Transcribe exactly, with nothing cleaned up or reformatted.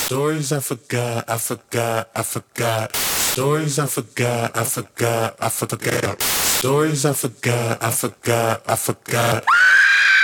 Stories I forgot, I forgot, I forgot. Stories I forgot, I forgot, I forgot. Stories I forgot, I forgot, I forgot.